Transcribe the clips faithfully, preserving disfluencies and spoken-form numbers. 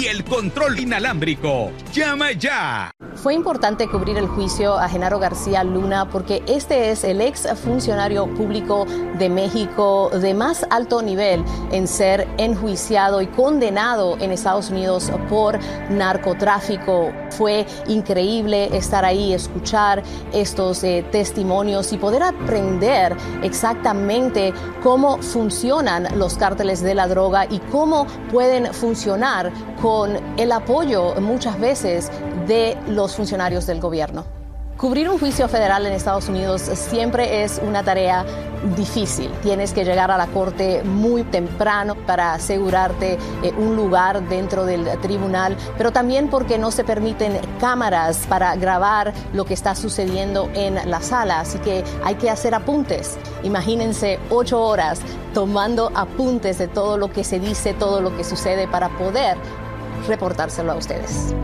y el control inalámbrico. ¡Llama ya! Fue importante cubrir el juicio a Genaro García Luna porque este es el ex funcionario público de México de más alto nivel en ser enjuiciado y condenado en Estados Unidos por narcotráfico. Fue increíble estar ahí, escuchar estos eh, testimonios y poder aprender exactamente cómo funcionan los cárteles de la droga y cómo pueden funcionar con el apoyo muchas veces de los funcionarios del gobierno. Cubrir un juicio federal en Estados Unidos siempre es una tarea difícil. Tienes que llegar a la corte muy temprano para asegurarte eh, un lugar dentro del tribunal, pero también porque no se permiten cámaras para grabar lo que está sucediendo en la sala, así que hay que hacer apuntes. Imagínense ocho horas tomando apuntes de todo lo que se dice, todo lo que sucede para poder reportárselo a ustedes.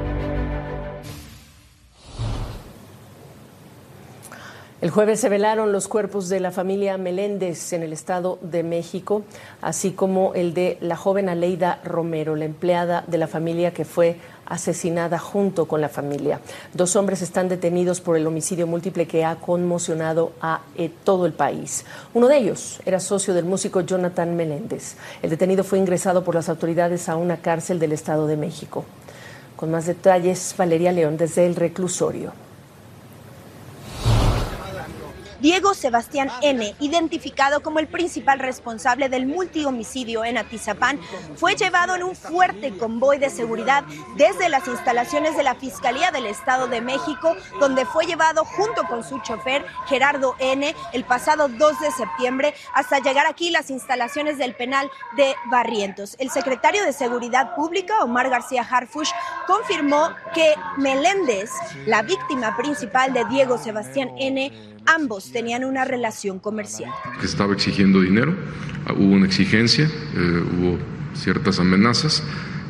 El jueves se velaron los cuerpos de la familia Meléndez en el Estado de México, así como el de la joven Aleida Romero, la empleada de la familia que fue asesinada junto con la familia. Dos hombres están detenidos por el homicidio múltiple que ha conmocionado a eh, todo el país. Uno de ellos era socio del músico Jonathan Meléndez. El detenido fue ingresado por las autoridades a una cárcel del Estado de México. Con más detalles, Valeria León desde el reclusorio. Diego Sebastián N., identificado como el principal responsable del multihomicidio en Atizapán, fue llevado en un fuerte convoy de seguridad desde las instalaciones de la Fiscalía del Estado de México, donde fue llevado junto con su chofer Gerardo N. el pasado dos de septiembre hasta llegar aquí las instalaciones del penal de Barrientos. El secretario de Seguridad Pública, Omar García Harfuch, confirmó que Meléndez, la víctima principal de Diego Sebastián N., ambos tenían una relación comercial. Que estaba exigiendo dinero, hubo una exigencia, eh, hubo ciertas amenazas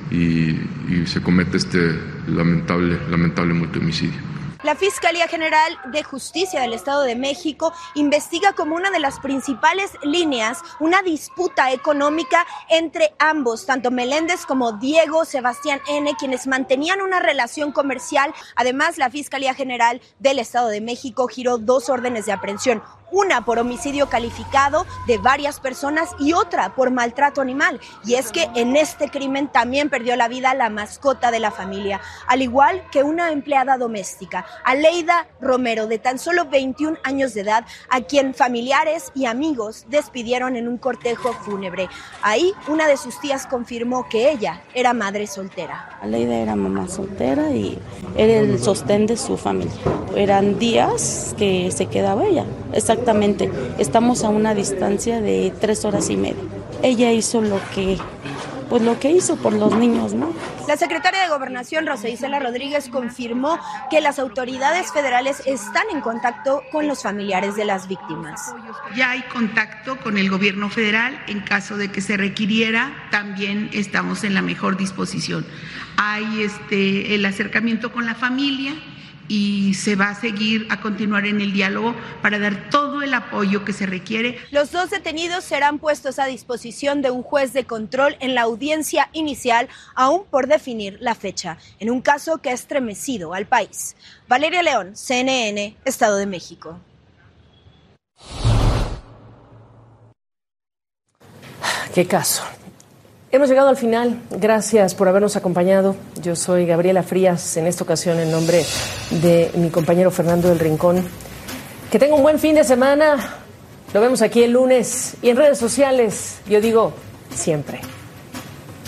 y, y se comete este lamentable, lamentable multihomicidio. La Fiscalía General de Justicia del Estado de México investiga como una de las principales líneas una disputa económica entre ambos, tanto Meléndez como Diego Sebastián N., quienes mantenían una relación comercial. Además, la Fiscalía General del Estado de México giró dos órdenes de aprehensión, una por homicidio calificado de varias personas y otra por maltrato animal. Y es que en este crimen también perdió la vida la mascota de la familia, al igual que una empleada doméstica, Aleida Romero, de tan solo veintiún años de edad, a quien familiares y amigos despidieron en un cortejo fúnebre. Ahí una de sus tías confirmó que ella era madre soltera. Aleida era mamá soltera y era el sostén de su familia. Eran días que se quedaba ella. Exactamente, estamos a una distancia de tres horas y media. Ella hizo lo que, pues lo que hizo por los niños, ¿no? La secretaria de Gobernación, Rosa Isela Rodríguez, confirmó que las autoridades federales están en contacto con los familiares de las víctimas. Ya hay contacto con el gobierno federal, en caso de que se requiriera, también estamos en la mejor disposición. Hay este, el acercamiento con la familia y se va a seguir a continuar en el diálogo para dar todo el apoyo que se requiere. Los dos detenidos serán puestos a disposición de un juez de control en la audiencia inicial, aún por definir la fecha, en un caso que ha estremecido al país. Valeria León, C N N, Estado de México. Qué caso. Hemos llegado al final. Gracias por habernos acompañado. Yo soy Gabriela Frías, en esta ocasión en nombre de mi compañero Fernando del Rincón. Que tenga un buen fin de semana. Lo vemos aquí el lunes y en redes sociales. Yo digo siempre.